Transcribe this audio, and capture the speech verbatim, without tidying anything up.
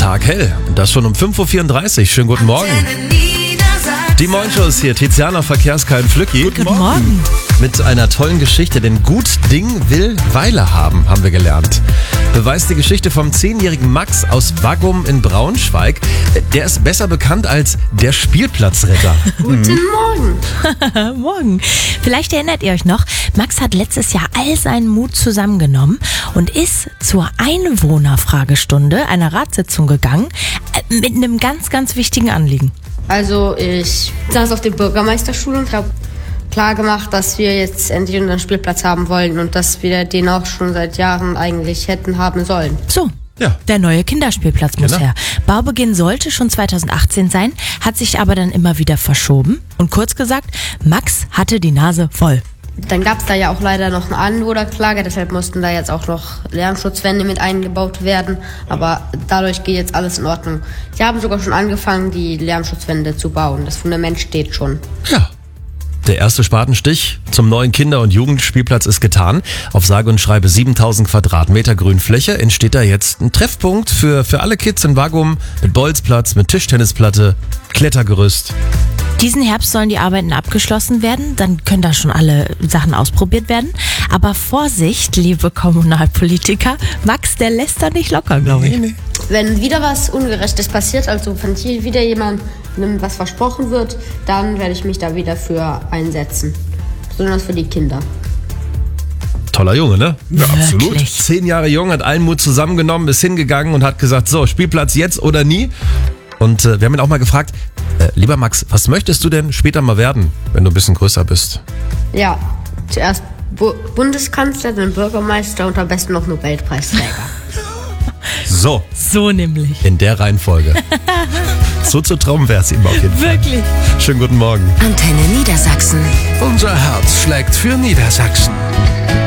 Tag hell. Und das schon um fünf Uhr vierunddreißig. Schönen guten Morgen. Die Moin-Show ist hier. Tiziana Verkehrskeim Flücki. Guten Morgen. Mit einer tollen Geschichte, denn gut Ding will Weile haben, haben wir gelernt. Beweist die Geschichte vom zehnjährigen Max aus Waggum in Braunschweig. Der ist besser bekannt als der Spielplatzretter. Guten Morgen. Morgen. Vielleicht erinnert ihr euch noch, Max hat letztes Jahr all seinen Mut zusammengenommen und ist zur Einwohnerfragestunde einer Ratssitzung gegangen äh, mit einem ganz, ganz wichtigen Anliegen. Also ich saß auf der Bürgermeisterstuhl und habe klar gemacht, dass wir jetzt endlich unseren Spielplatz haben wollen und dass wir den auch schon seit Jahren eigentlich hätten haben sollen. So. Ja. Der neue Kinderspielplatz muss Genau. her. Baubeginn sollte schon zweitausendachtzehn sein, hat sich aber dann immer wieder verschoben. Und kurz gesagt, Max hatte die Nase voll. Dann gab es da ja auch leider noch eine Anwohnerklage, deshalb mussten da jetzt auch noch Lärmschutzwände mit eingebaut werden. Aber dadurch geht jetzt alles in Ordnung. Sie haben sogar schon angefangen, die Lärmschutzwände zu bauen. Das Fundament steht schon. Ja. Der erste Spatenstich zum neuen Kinder- und Jugendspielplatz ist getan. Auf sage und schreibe siebentausend Quadratmeter Grünfläche entsteht da jetzt ein Treffpunkt für, für alle Kids in Waggum mit Bolzplatz, mit Tischtennisplatte, Klettergerüst. Diesen Herbst sollen die Arbeiten abgeschlossen werden, dann können da schon alle Sachen ausprobiert werden. Aber Vorsicht, liebe Kommunalpolitiker, Max, der lässt da nicht locker, glaube ich. Wenn wieder was Ungerechtes passiert, also wenn hier wieder jemandem was versprochen wird, dann werde ich mich da wieder für einsetzen. Besonders für die Kinder. Toller Junge, ne? Ja, absolut. Wirklich. Zehn Jahre jung, hat allen Mut zusammengenommen, ist hingegangen und hat gesagt, so, Spielplatz jetzt oder nie. Und äh, wir haben ihn auch mal gefragt, äh, lieber Max, was möchtest du denn später mal werden, wenn du ein bisschen größer bist? Ja, zuerst Bu- Bundeskanzler, dann Bürgermeister und am besten noch Nobelpreisträger. So, So nämlich. in der Reihenfolge. So zu trauen wäre es ihm auf jeden Fall. Wirklich. Schönen guten Morgen. Antenne Niedersachsen. Unser Herz schlägt für Niedersachsen.